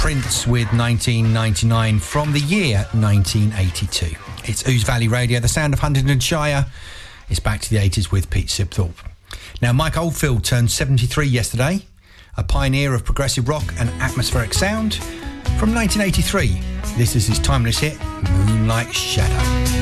Prince with 1999 from the year 1982. It's Ouse Valley Radio, the sound of Huntingdon Shire. It's back to the 80s with Pete Sibthorpe. Now, Mike Oldfield turned 73 yesterday, a pioneer of progressive rock and atmospheric sound. From 1983, this is his timeless hit, Moonlight Shadow.